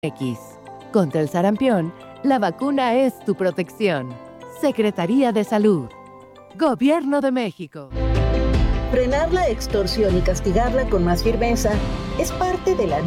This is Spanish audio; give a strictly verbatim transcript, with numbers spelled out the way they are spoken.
X. Contra el sarampión, la vacuna es tu protección. Secretaría de Salud. Gobierno de México. Frenar la extorsión y castigarla con más firmeza es parte de la